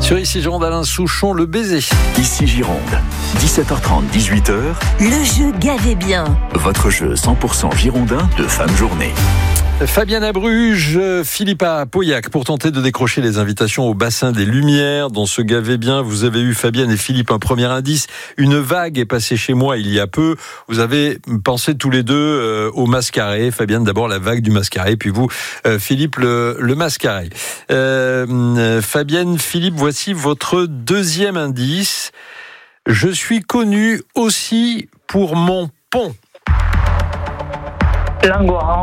Sur Ici Gironde, Alain Souchon, le baiser. Ici Gironde, 17h30, 18h. Le jeu Gavez bien. Votre jeu 100% girondin de fin de journée. Fabienne à Bruges, Philippe à Pauillac pour tenter de décrocher les invitations au bassin des Lumières. Dans ce Gavez bien, vous avez eu Fabienne et Philippe un premier indice. Une vague est passée chez moi il y a peu. Vous avez pensé tous les deux au mascaret. Fabienne d'abord la vague du mascaret, puis vous Philippe le mascaret. Fabienne, Philippe, voici votre deuxième indice. Je suis connu aussi pour mon pont. Langoiran.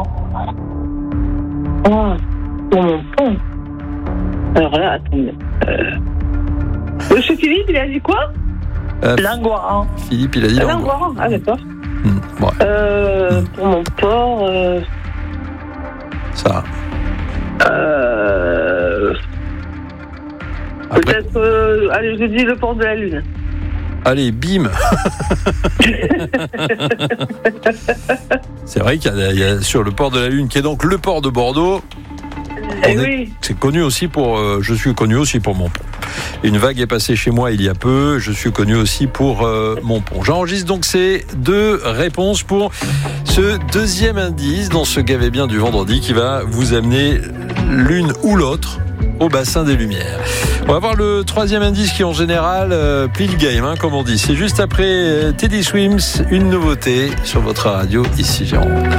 Oh, pour mon pont. Alors là, attendez. Monsieur Philippe, il a dit quoi Langoiran. Philippe, il a dit Langoiran. Ah, d'accord. Bon. Pour mon port. Ça. Après. Peut-être. Allez, je dis le port de la Lune. Allez, bim. C'est vrai qu'il y a sur le port de la Lune, qui est donc le port de Bordeaux. Oui. C'est connu aussi pour. Je suis connu aussi pour mon pont. Une vague est passée chez moi il y a peu. Je suis connu aussi pour mon pont. J'enregistre donc ces deux réponses pour ce deuxième indice dans ce Gavez bien du vendredi qui va vous amener l'une ou l'autre au bassin des Lumières. On va voir le troisième indice qui en général plie le game, comme on dit. C'est juste après Teddy Swims, une nouveauté sur votre radio Ici Gironde.